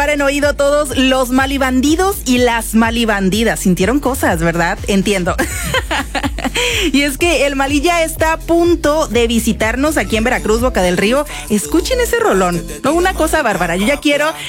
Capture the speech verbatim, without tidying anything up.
haber oído todos los malibandidos y las malibandidas. Sintieron cosas, ¿verdad? Entiendo. Y es que el Malí ya está a punto de visitarnos aquí en Veracruz, Boca del Río. Escuchen ese rolón. No, una cosa bárbara. Yo ya quiero